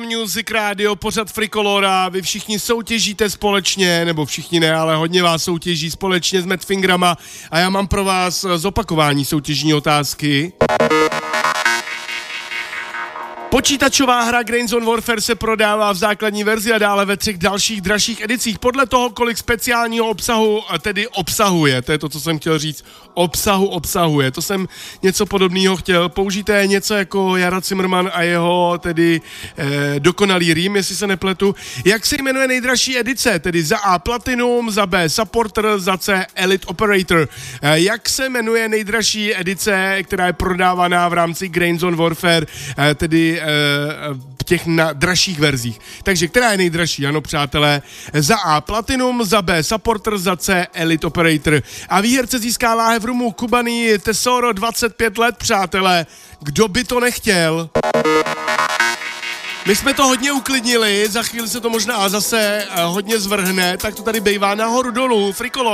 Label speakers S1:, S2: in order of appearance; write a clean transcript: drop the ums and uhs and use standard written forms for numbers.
S1: Music Radio, pořad Frikolora, vy všichni soutěžíte společně, nebo všichni ne, ale hodně vás soutěží společně s Madfingrama a já mám pro vás zopakování soutěžní otázky. Počítačová hra Grains on Warfare se prodává v základní verzi a dále ve 3 dalších dražších edicích. Podle toho, kolik speciálního obsahu tedy obsahuje, to je to, co jsem chtěl říct, obsahuje. To jsem něco podobného chtěl. Použijte něco jako Jara Zimmerman a jeho tedy dokonalý rým, jestli se nepletu. Jak se jmenuje nejdražší edice? Tedy za A Platinum, za B Supporter, za C Elite Operator. Jak se jmenuje nejdražší edice, která je prodávaná v rámci Grains on Warfare, tedy v těch dražších verzích. Takže která je nejdražší? Ano, přátelé. Za A Platinum, za B Supporter, za C Elite Operator. A výherce získá láhev rumu Kubaný Tesoro 25 let, přátelé. Kdo by to nechtěl? My jsme to hodně uklidnili, za chvíli se to možná zase hodně zvrhne, tak to tady bejvá nahoru dolů, Frikolor.